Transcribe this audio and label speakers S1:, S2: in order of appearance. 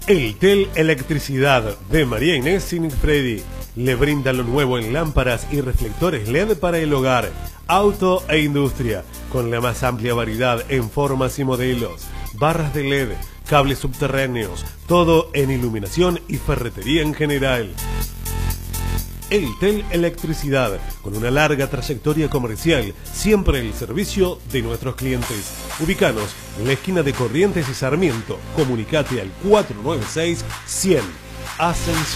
S1: Eltel Electricidad de María Inés Sinigfredi le brinda lo nuevo en lámparas y reflectores LED para el hogar, auto e industria, con la más amplia variedad en formas y modelos, barras de LED, cables subterráneos, todo en iluminación y ferretería en general. Eltel Electricidad, con una larga trayectoria comercial, siempre el servicio de nuestros clientes. Ubícanos en la esquina de Corrientes y Sarmiento. Comunicate al 496-100. Ascensión.